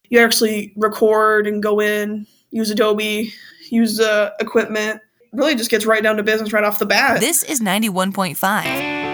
You actually record and go in, use Adobe, use the equipment. Really just gets right down to business right off the bat. This is 91.5